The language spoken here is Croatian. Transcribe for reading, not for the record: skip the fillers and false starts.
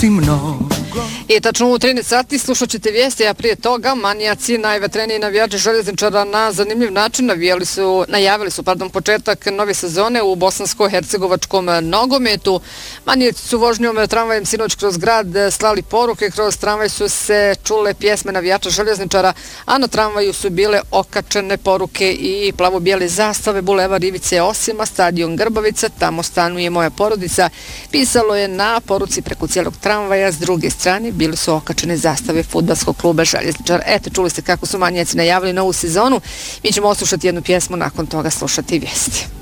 I tačno u 13 sati slušat ćete vijesti, a prije toga manijaci, najvetreniji navijači Željezničara na zanimljiv način najavili su početak nove sezone u bosansko-hercegovačkom nogometu. Manijaci su vožnjom tramvajem sinoć kroz grad slali poruke, kroz tramvaj su se čule pjesme navijača Željezničara, a na tramvaju su bile okačene poruke i plavo-bijele zastave, bulevar Ivice Osima, stadion Grbavica, tamo stanuje moja porodica. Pisalo je na poruci preko cijelog tramvaja, s druge strane bili su okačene zastave fudbalskog kluba Željezničar. Eto, čuli ste kako su manijaci najavili novu sezonu. Mi ćemo oslušati jednu pjesmu, nakon toga slušati vijesti.